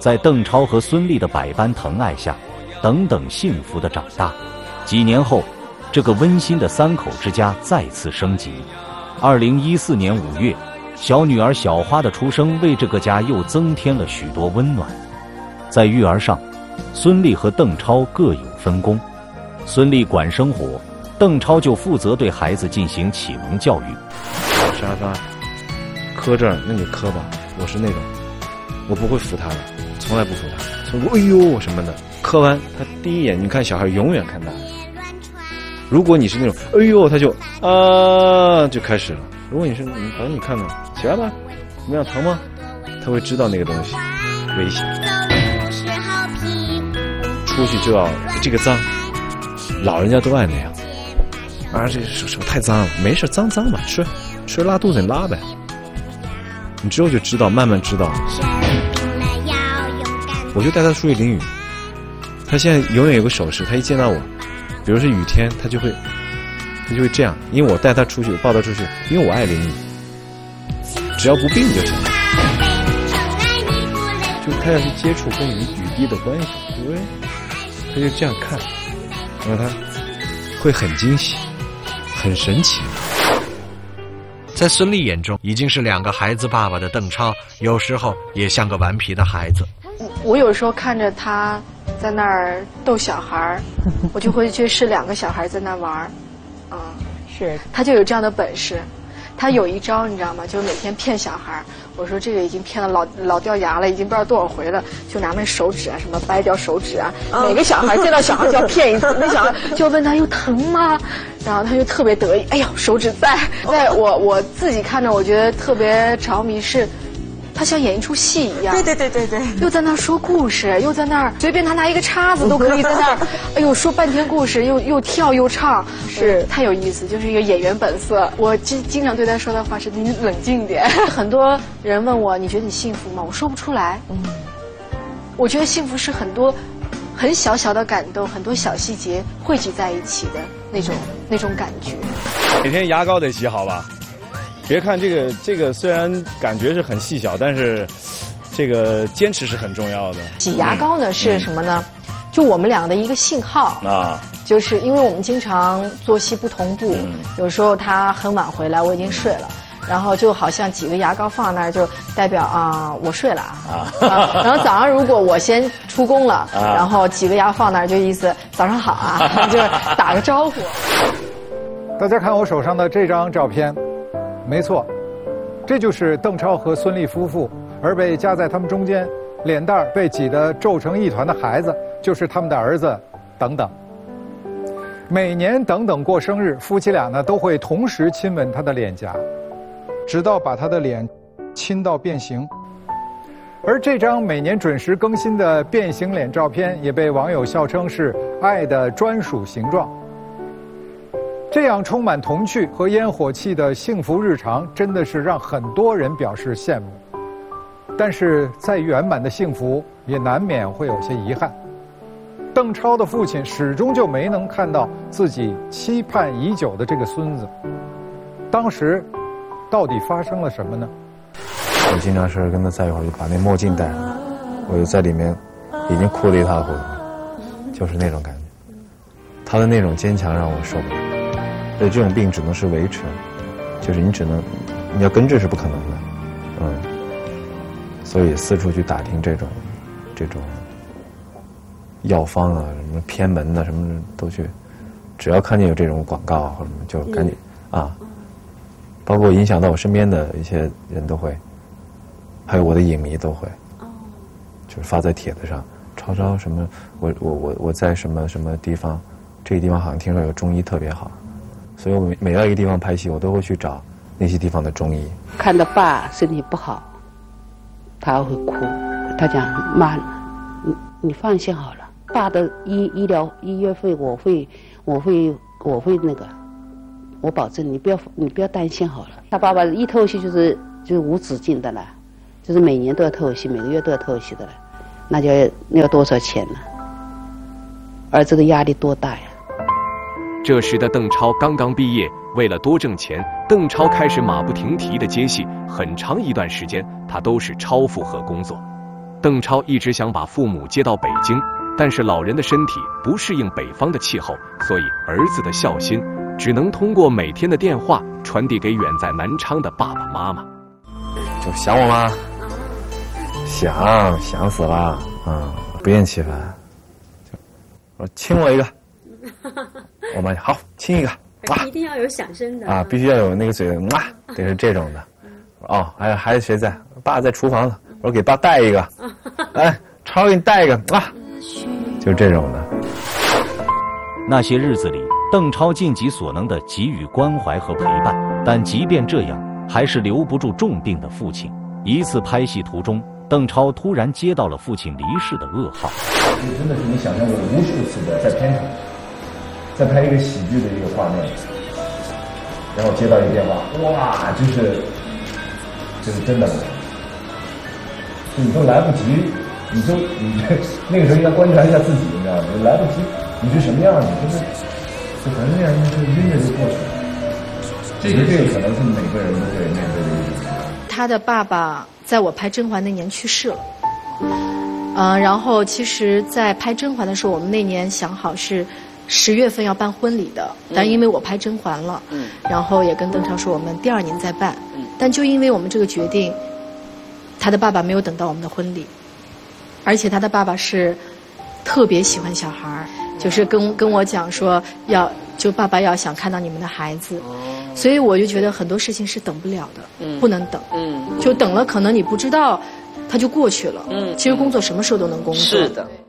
在邓超和孙俪的百般疼爱下，等等幸福的长大。几年后，这个温馨的三口之家再次升级。2014年5月，小女儿小花的出生为这个家又增添了许多温暖。在育儿上，孙俪和邓超各有分工，孙俪管生活，邓超就负责对孩子进行启蒙教育。 沙发磕这儿，那你磕吧，我是那种，我不会扶他的，从来不扶他，从哎呦什么的，磕完他第一眼，你看小孩永远看大。如果你是那种哎呦，他就就开始了。如果你是反正你看吧，起来吧，怎么样，疼吗？他会知道那个东西危险。出去就要这个脏，老人家都爱那样。这个手太脏了，没事，脏吧，吃拉肚子你拉呗。你之后就知道，慢慢知道。我就带他出去淋雨，他现在永远有个手势，他一见到我，比如是雨天，他就会这样，因为我带他出去，我抱他出去，因为我爱淋雨，只要不病就行了。就他要去接触跟雨滴的关系，对不对？他就这样看，然后他会很惊喜，很神奇。 在孙俪眼中，已经是2个孩子爸爸的邓超，有时候也像个顽皮的孩子。 我有时候看着他在那儿逗小孩，我就会觉得是2个小孩在那玩，是，他就有这样的本事。他有一招你知道吗？就每天骗小孩。我说这个已经骗了老掉牙了，已经不知道多少回了。就拿那手指啊，什么掰掉手指啊，每个小孩见到小孩就要骗一次。那小孩就问他有疼吗？然后他就特别得意，哎呦手指在。我自己看着，我觉得特别着迷是。他像演一出戏一样，对，又在那儿说故事，又在那儿随便他拿一个叉子都可以在那儿，哎呦说半天故事，又跳又唱，是太有意思，就是一个演员本色。我经常对他说的话是你冷静一点。很多人问我你觉得你幸福吗？我说不出来。我觉得幸福是很多很小小的感动，很多小细节汇聚在一起的那种感觉。 每天牙膏得洗好吧？别看这个虽然感觉是很细小，但是这个坚持是很重要的。 洗牙膏呢是什么呢？就我们俩的一个信号啊，就是因为我们经常作息不同步，有时候他很晚回来，我已经睡了。然后就好像几个牙膏放那儿，就代表我睡了然后早上如果我先出工了，然后几个牙放那儿，就意思早上好啊，就是打个招呼。 大家看我手上的这张照片。没错，这就是邓超和孙俪夫妇，而被夹在他们中间，脸蛋被挤得皱成一团的孩子，就是他们的儿子等等。每年等等过生日，夫妻俩呢都会同时亲吻他的脸颊，直到把他的脸亲到变形。而这张每年准时更新的变形脸照片，也被网友笑称是爱的专属形状。这样充满童趣和烟火气的幸福日常，真的是让很多人表示羡慕。但是再圆满的幸福，也难免会有些遗憾。邓超的父亲始终就没能看到自己期盼已久的这个孙子。当时，到底发生了什么呢？ 我经常是跟他在一会儿，就把那墨镜戴上，我就在里面，已经哭得一塌糊涂了，就是那种感觉。他的那种坚强让我受不了。所以这种病只能是维持，就是你要根治是不可能的，所以四处去打听这种药方啊，什么偏门的什么都去，只要看见有这种广告或者什么就赶紧包括影响到我身边的一些人都会，还有我的影迷都会，就是发在帖子上，超什么我在什么什么地方，这个地方好像听说有中医特别好。所以我每到一个地方拍戏，我都会去找那些地方的中医。 看到爸身体不好，他会哭。他讲妈，你放心好了，爸的医院费我会那个，我保证你不要担心好了。他爸爸一透析就是无止境的了，就是每年都要透析，每个月都要透析的了，那要多少钱呢？儿子的压力多大呀？ 这时的邓超刚刚毕业，为了多挣钱，邓超开始马不停蹄的接戏，很长一段时间他都是超负荷工作。 邓超一直想把父母接到北京，但是老人的身体不适应北方的气候，所以儿子的孝心只能通过每天的电话传递给远在南昌的爸爸妈妈。 就想我吗？想死了啊！不厌其烦。我说亲我一个，我妈好亲一个， 一定要有响声的啊，必须要有那个嘴得是这种的。哦，还有孩子谁在？爸在厨房呢。我说给爸带一个，哎，超给你带一个啊，就是这种的。 那些日子里，邓超尽己所能地给予关怀和陪伴，但即便这样，还是留不住重病的父亲。一次拍戏途中，邓超突然接到了父亲离世的噩耗。 真的是你想象过无数次的在片场，在拍一个喜剧的一个画面，然后接到一个电话，哇，就是真的，你都来不及，你那个时候应该观察一下自己，你知道吗？你来不及，你是什么样？你就反正那样就晕着就过去了。这个可能是每个人都会面对的一个。 他的爸爸在我拍甄嬛那年去世了，然后其实，在拍甄嬛的时候，我们那年想好是10月份要办婚礼的，但因为我拍甄嬛了，然后也跟邓超说我们第2年再办，但就因为我们这个决定，他的爸爸没有等到我们的婚礼，而且他的爸爸是特别喜欢小孩，就是跟我讲说就爸爸要想看到你们的孩子，所以我就觉得很多事情是等不了的，不能等，就等了可能你不知道，它就过去了。其实工作什么时候都能工作。 是的。